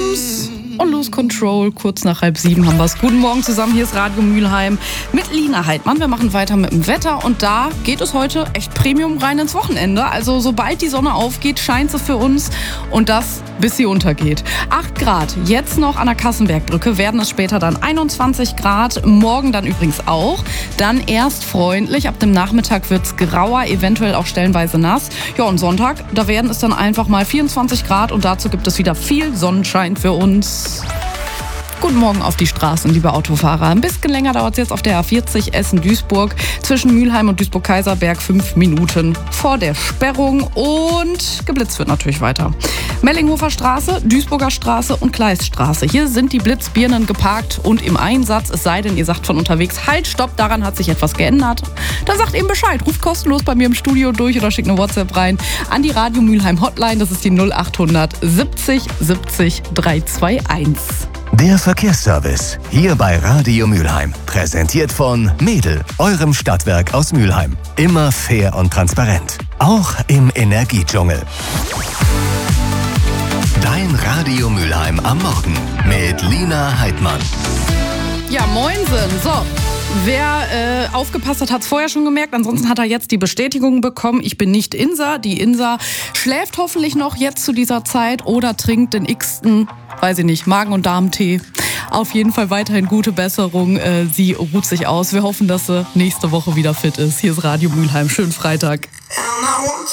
Drums und Lose Control. Kurz nach 6:30 haben wir es. Guten Morgen zusammen, hier ist Radio Mülheim mit Lina Heidmann. Wir machen weiter mit dem Wetter und da geht es heute echt Premium rein ins Wochenende. Also sobald die Sonne aufgeht, scheint sie für uns und das bis sie untergeht. 8 Grad, jetzt noch an der Kassenbergbrücke, werden es später dann 21 Grad, morgen dann übrigens auch. Dann erst freundlich, ab dem Nachmittag wird es grauer, eventuell auch stellenweise nass. Ja, und Sonntag, da werden es dann einfach mal 24 Grad und dazu gibt es wieder viel Sonnenschein für uns. Guten Morgen auf die Straßen, liebe Autofahrer. Ein bisschen länger dauert es jetzt auf der A40 Essen-Duisburg. Zwischen Mülheim und Duisburg-Kaiserberg 5 Minuten vor der Sperrung. Und geblitzt wird natürlich weiter. Mellinghofer Straße, Duisburger Straße und Kleiststraße. Hier sind die Blitzbirnen geparkt und im Einsatz. Es sei denn, ihr sagt von unterwegs, halt, stopp, daran hat sich etwas geändert. Dann sagt eben Bescheid. Ruft kostenlos bei mir im Studio durch oder schickt eine WhatsApp rein an die Radio Mülheim Hotline. Das ist die 0800 70 70 321. Der Verkehrsservice, hier bei Radio Mülheim. Präsentiert von Mädel, eurem Stadtwerk aus Mülheim. Immer fair und transparent. Auch im Energiedschungel. Dein Radio Mülheim am Morgen mit Lina Heidmann. Ja, moinsen. So, wer aufgepasst hat, hat es vorher schon gemerkt. Ansonsten hat er jetzt die Bestätigung bekommen. Ich bin nicht Insa. Die Insa schläft hoffentlich noch jetzt zu dieser Zeit oder trinkt den x-ten, weiß ich nicht, Magen- und Darmtee. Auf jeden Fall weiterhin gute Besserung. Sie ruht sich aus. Wir hoffen, dass sie nächste Woche wieder fit ist. Hier ist Radio Mülheim. Schönen Freitag.